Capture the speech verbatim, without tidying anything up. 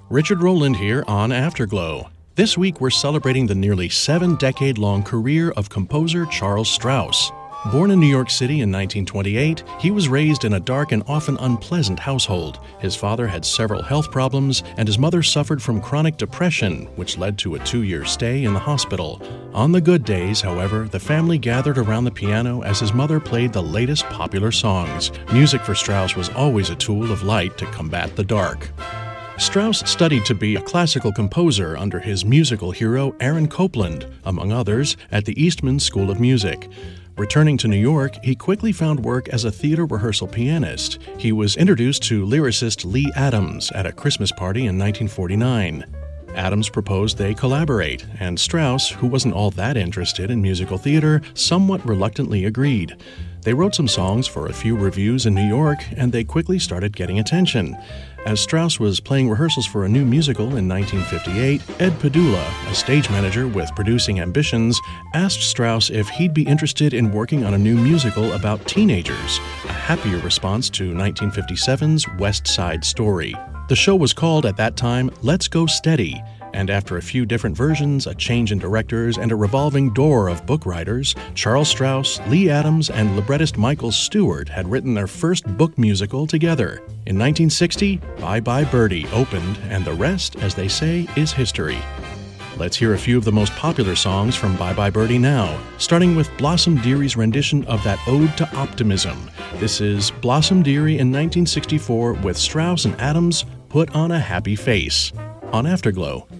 Richard Rowland here on Afterglow. This week we're celebrating the nearly seven-decade-long career of composer Charles Strouse. Born in New York City in nineteen twenty-eight, he was raised in a dark and often unpleasant household. His father had several health problems, and his mother suffered from chronic depression, which led to a two-year stay in the hospital. On the good days, however, the family gathered around the piano as his mother played the latest popular songs. Music for Strouse was always a tool of light to combat the dark. Strouse studied to be a classical composer under his musical hero Aaron Copland, among others, at the Eastman School of Music. Returning to New York, he quickly found work as a theater rehearsal pianist. He was introduced to lyricist Lee Adams at a Christmas party in nineteen forty-nine. Adams proposed they collaborate, and Strouse, who wasn't all that interested in musical theater, somewhat reluctantly agreed. They wrote some songs for a few revues in New York, and they quickly started getting attention. As Strouse was playing rehearsals for a new musical in nineteen fifty-eight, Ed Padula, a stage manager with producing ambitions, asked Strouse if he'd be interested in working on a new musical about teenagers, a happier response to nineteen fifty-seven's West Side Story. The show was called at that time Let's Go Steady, and after a few different versions, a change in directors, and a revolving door of book writers, Charles Strouse, Lee Adams, and librettist Michael Stewart had written their first book musical together. In nineteen sixty, Bye Bye Birdie opened, and the rest, as they say, is history. Let's hear a few of the most popular songs from Bye Bye Birdie now, starting with Blossom Deary's rendition of that Ode to Optimism. This is Blossom Dearie in nineteen sixty-four with Strouse and Adams, Put on a Happy Face, on Afterglow.